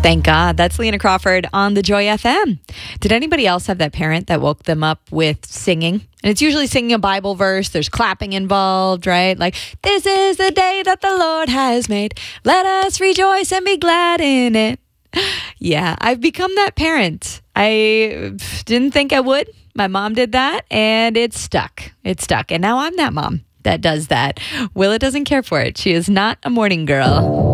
Thank God. That's Lena Crawford on the Joy FM. Did anybody else have that parent that woke them up with singing? And it's usually singing a Bible verse. There's clapping involved, right? Like, this is the day that the Lord has made. Let us rejoice and be glad in it. Yeah, I've become that parent. I didn't think I would. My mom did that, and it stuck. It stuck. And now I'm that mom that does that. Willa doesn't care for it. She is not a morning girl.